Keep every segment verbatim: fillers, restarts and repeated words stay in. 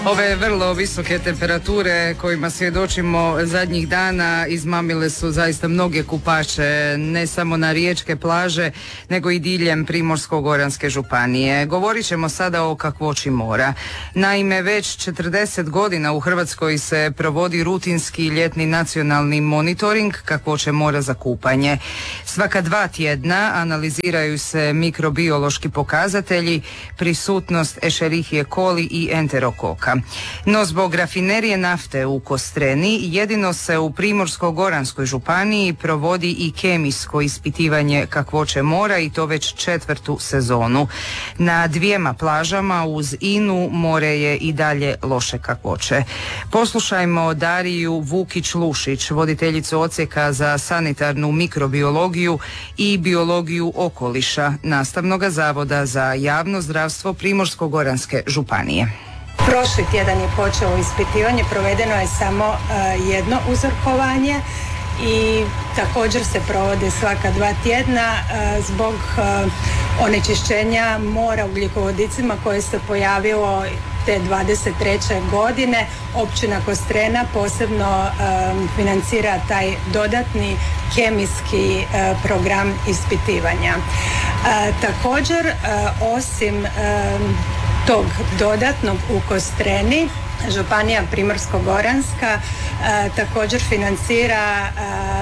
Ove vrlo visoke temperature kojima svjedočimo zadnjih dana izmamile su zaista mnoge kupače, ne samo na riječke plaže, nego i diljem Primorsko-goranske županije. Govorit ćemo sada o kakvoći mora. Naime, već četrdeset godina u Hrvatskoj se provodi rutinski ljetni nacionalni monitoring kakvoće mora za kupanje. Svaka dva tjedna analiziraju se mikrobiološki pokazatelji, prisutnost Escherichie coli i enterokoka. No zbog rafinerije nafte u Kostreni jedino se u Primorsko-goranskoj županiji provodi i kemijsko ispitivanje kakvoće mora i to već četvrtu sezonu. Na dvijema plažama uz Inu more je i dalje loše kakvoće. Poslušajmo Dariju Vukić-Lušić, voditeljicu odsjeka za sanitarnu mikrobiologiju i biologiju okoliša Nastavnog zavoda za javno zdravstvo Primorsko-goranske županije. Prošli tjedan je počelo ispitivanje, provedeno je samo uh, jedno uzorkovanje i također se provode svaka dva tjedna uh, zbog uh, onečišćenja mora ugljikovodicima koje se pojavilo te dvadeset treće godine. Općina Kostrena posebno um, financira taj dodatni kemijski uh, program ispitivanja. Uh, također, uh, osim um, tog dodatnog u Kostreni, županija Primorsko-goranska e, također financira e,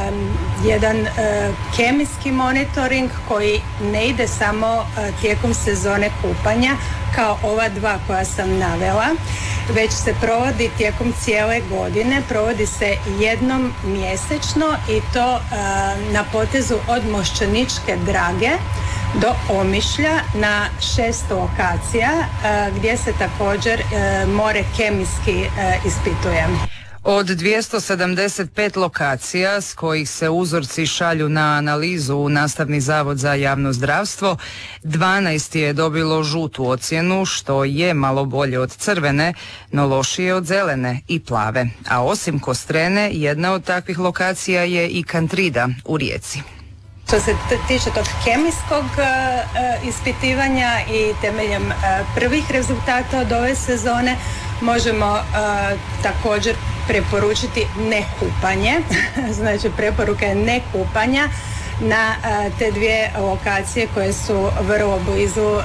jedan e, kemijski monitoring koji ne ide samo e, tijekom sezone kupanja kao ova dva koja sam navela, već se provodi tijekom cijele godine, provodi se jednom mjesečno i to e, na potezu od Mošćeničke Drage do Omišlja na šest lokacija e, gdje se također e, more kemijski e, ispituje. Od dvjesto sedamdeset pet lokacija s kojih se uzorci šalju na analizu u Nastavni zavod za javno zdravstvo, dvanaest je dobilo žutu ocjenu, što je malo bolje od crvene, no lošije od zelene i plave. A osim Kostrene, jedna od takvih lokacija je i Kantrida u Rijeci. Što se tiče tog kemijskog uh, ispitivanja i temeljem uh, prvih rezultata od ove sezone možemo uh, također preporučiti nekupanje, znači preporuka je nekupanja na uh, te dvije lokacije koje su vrlo blizu uh,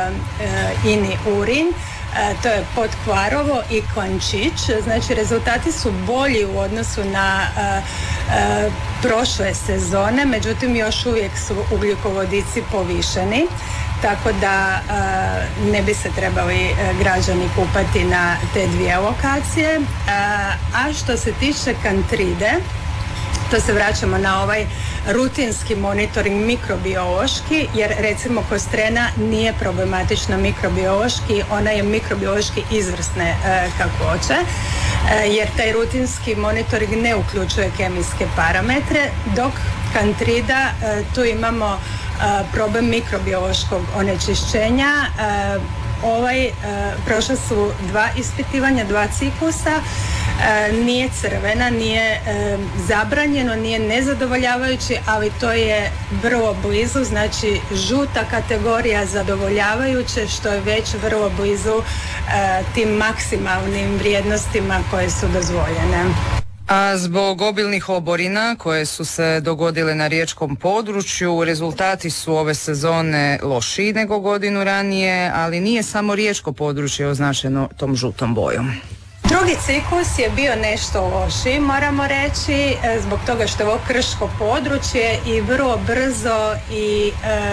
uh, Ini Urinj. E, to je Potkvarovo i Klančić. Znači rezultati su bolji u odnosu na e, e, prošle sezone, međutim još uvijek su ugljikovodici povišeni, tako da e, ne bi se trebali e, građani kupati na te dvije lokacije. E, a što se tiče Kantride, to se vraćamo na ovaj rutinski monitoring mikrobiološki, jer recimo Kostrena nije problematična mikrobiološki, ona je mikrobiološki izvrsne e, kakvoće, e, jer taj rutinski monitoring ne uključuje kemijske parametre, dok Kantrida, e, tu imamo e, problem mikrobiološkog onečišćenja. E, ovaj, e, prošla su dva ispitivanja, dva ciklusa. E, nije crvena, nije e, zabranjeno, nije nezadovoljavajući, ali to je vrlo blizu, znači žuta kategorija zadovoljavajuće, što je već vrlo blizu e, tim maksimalnim vrijednostima koje su dozvoljene. A zbog obilnih oborina koje su se dogodile na riječkom području, rezultati su ove sezone lošiji nego godinu ranije, ali nije samo riječko područje označeno tom žutom bojom. Drugi ciklus je bio nešto lošiji, moramo reći, zbog toga što je ovo krško područje i vrlo brzo i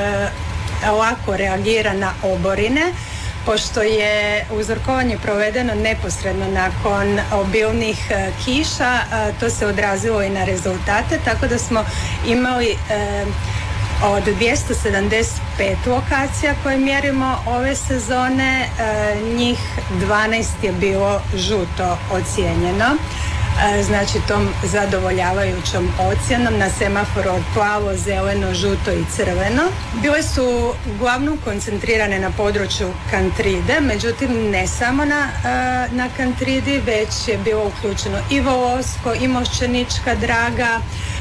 e, lako reagira na oborine, pošto je uzorkovanje provedeno neposredno nakon obilnih e, kiša, e, to se odrazilo i na rezultate, tako da smo imali e, od dvjesto sedamdeset pet lokacija koje mjerimo ove sezone, e, njih dvanaest je bilo žuto ocijenjeno, e, znači tom zadovoljavajućom ocjenom na semaforu od plavo, zeleno, žuto i crveno. Bile su uglavnom koncentrirane na području Kantride, međutim ne samo na, e, na Kantridi, već je bilo uključeno i Volosko, i Mošćenička Draga,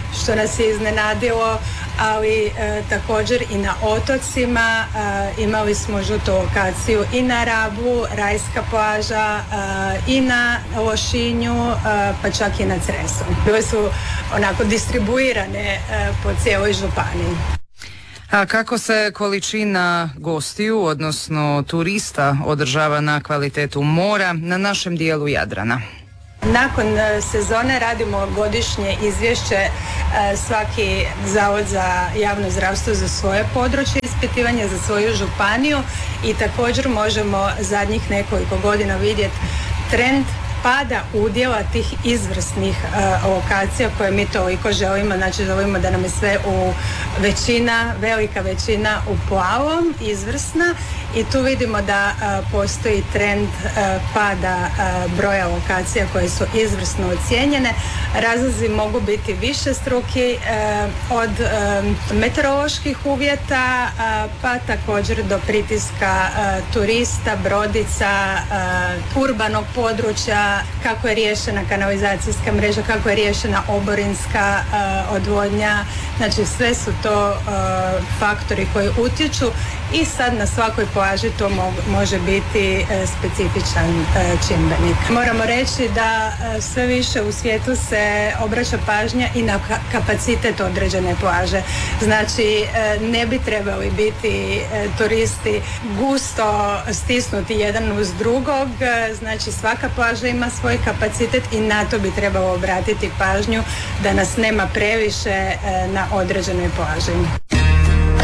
što nas je iznenadilo, ali e, također i na otocima. E, imali smo žutu lokaciju i na Rabu, Rajska plaža, e, i na Lošinju, e, pa čak i na Cresu. Bile su onako distribuirane e, po cijeloj županiji. A kako se količina gostiju, odnosno turista, održava na kvalitetu mora na našem dijelu Jadrana? Nakon sezone radimo godišnje izvješće, svaki zavod za javno zdravstvo za svoje područje ispitivanja, za svoju županiju, i također možemo zadnjih nekoliko godina vidjeti trend pada udjela tih izvrsnih uh, lokacija koje mi toliko želimo. Znači želimo da nam je sve u većina, velika većina u plavom, izvrsna, i tu vidimo da uh, postoji trend uh, pada uh, broja lokacija koje su izvrsno ocijenjene. Razlozi mogu biti višestruki, uh, od um, meteoroloških uvjeta, uh, pa također do pritiska uh, turista, brodica, uh, urbanog područja, kako je riješena kanalizacijska mreža, kako je riješena oborinska uh, odvodnja. Znači sve su to uh, faktori koji utječu, i sad na svakoj plaži to mo- može biti uh, specifičan uh, čimbenik. Moramo reći da uh, sve više u svijetu se obraća pažnja i na ka- kapacitet određene plaže. Znači uh, ne bi trebali biti uh, turisti gusto stisnuti jedan uz drugog. Uh, znači svaka plaža ima svoj kapacitet i na to bi trebalo obratiti pažnju da nas nema previše uh, na određenoj plaži.